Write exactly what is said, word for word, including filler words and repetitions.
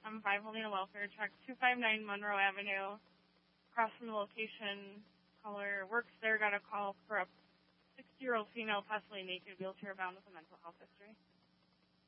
M five holding a welfare check, two five nine Monroe Avenue, across from the location. Caller works there, got a call for a sixty-year-old female, possibly naked, wheelchair bound with a mental health history.